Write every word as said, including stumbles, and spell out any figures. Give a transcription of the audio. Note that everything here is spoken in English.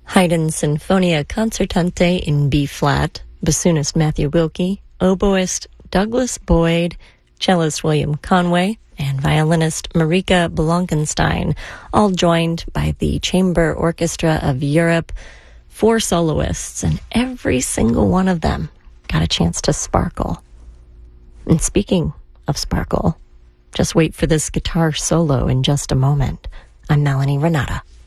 Haydn Sinfonia Concertante in B-flat, bassoonist Matthew Wilkie, oboist Douglas Boyd, cellist William Conway, and violinist Marika Blankenstein, all joined by the Chamber Orchestra of Europe, four soloists, and every single one of them got a chance to sparkle. And speaking of sparkle, just wait for this guitar solo in just a moment. I'm Melanie Renata.